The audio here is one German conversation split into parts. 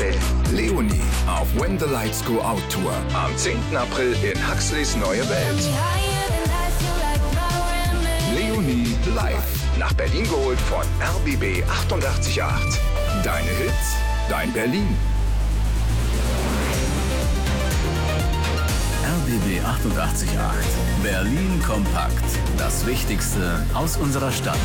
Welt. Leonie auf When the Lights Go Out Tour. Am 10. April in Huxleys Neue Welt. Leonie live. Nach Berlin geholt von RBB 88.8. Deine Hits, dein Berlin. RBB 88.8. Berlin kompakt. Das Wichtigste aus unserer Stadt.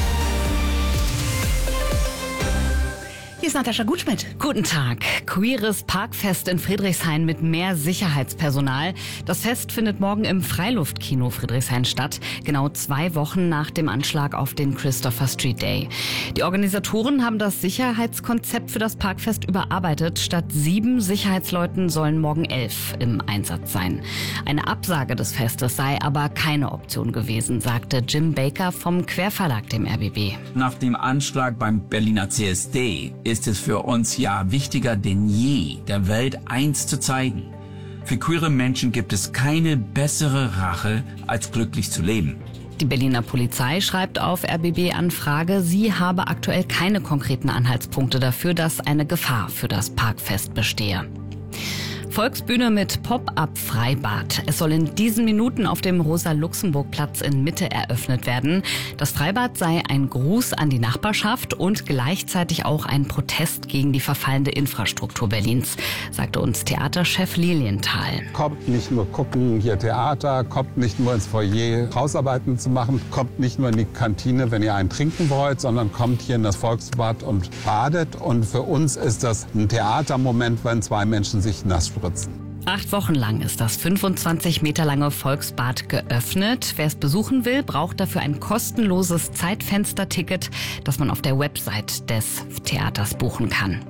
Hier ist Natascha Gutschmidt. Guten Tag. Queeres Parkfest in Friedrichshain mit mehr Sicherheitspersonal. Das Fest findet morgen im Freiluftkino Friedrichshain statt, genau 2 Wochen nach dem Anschlag auf den Christopher Street Day. Die Organisatoren haben das Sicherheitskonzept für das Parkfest überarbeitet. Statt 7 Sicherheitsleuten sollen morgen 11 im Einsatz sein. Eine Absage des Festes sei aber keine Option gewesen, sagte Jim Baker vom Querverlag dem RBB. Nach dem Anschlag beim Berliner CSD ist es für uns ja wichtiger denn je, der Welt eins zu zeigen. Für queere Menschen gibt es keine bessere Rache, als glücklich zu leben. Die Berliner Polizei schreibt auf RBB-Anfrage, sie habe aktuell keine konkreten Anhaltspunkte dafür, dass eine Gefahr für das Parkfest bestehe. Volksbühne mit Pop-up-Freibad. Es soll in diesen Minuten auf dem Rosa-Luxemburg-Platz in Mitte eröffnet werden. Das Freibad sei ein Gruß an die Nachbarschaft und gleichzeitig auch ein Protest gegen die verfallende Infrastruktur Berlins, sagte uns Theaterchef Lilienthal. Kommt nicht nur gucken hier Theater, kommt nicht nur ins Foyer Hausarbeiten zu machen, kommt nicht nur in die Kantine, wenn ihr einen trinken wollt, sondern kommt hier in das Volksbad und badet. Und für uns ist das ein Theatermoment, wenn 2 Menschen sich nass spritzen. 8 Wochen lang ist das 25 Meter lange Volksbad geöffnet. Wer es besuchen will, braucht dafür ein kostenloses Zeitfensterticket, das man auf der Website des Theaters buchen kann.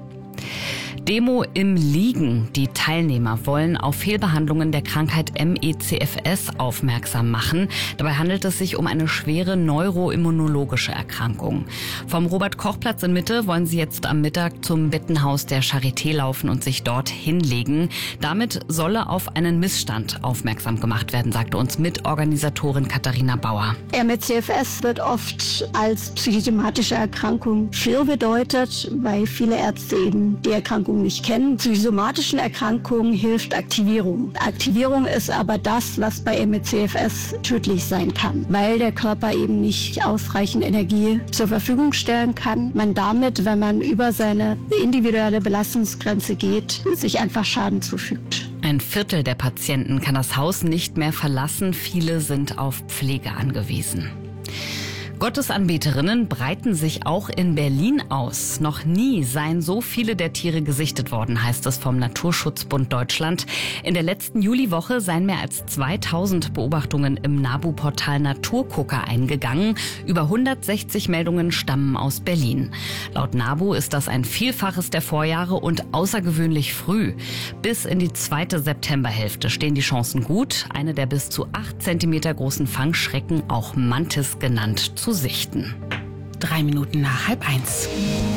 Demo im Liegen. Die Teilnehmer wollen auf Fehlbehandlungen der Krankheit MECFS aufmerksam machen. Dabei handelt es sich um eine schwere neuroimmunologische Erkrankung. Vom Robert-Koch-Platz in Mitte wollen sie jetzt am Mittag zum Bettenhaus der Charité laufen und sich dort hinlegen. Damit solle auf einen Missstand aufmerksam gemacht werden, sagte uns Mitorganisatorin Katharina Bauer. MECFS wird oft als psychosomatische Erkrankung fehlgedeutet, weil viele Ärzte eben die Erkrankung nicht kennen. Psychosomatischen Erkrankungen hilft Aktivierung. Aktivierung ist aber das, was bei MECFS tödlich sein kann, weil der Körper eben nicht ausreichend Energie zur Verfügung stellen kann. Man damit, wenn man über seine individuelle Belastungsgrenze geht, sich einfach Schaden zufügt. Ein Viertel der Patienten kann das Haus nicht mehr verlassen. Viele sind auf Pflege angewiesen. Gottesanbeterinnen breiten sich auch in Berlin aus. Noch nie seien so viele der Tiere gesichtet worden, heißt es vom Naturschutzbund Deutschland. In der letzten Juliwoche seien mehr als 2000 Beobachtungen im NABU-Portal Naturgucker eingegangen. Über 160 Meldungen stammen aus Berlin. Laut NABU ist das ein Vielfaches der Vorjahre und außergewöhnlich früh. Bis in die 2. Septemberhälfte stehen die Chancen gut, eine der bis zu 8 Zentimeter großen Fangschrecken, auch Mantis genannt, zu sichten. 3 Minuten nach 12:30.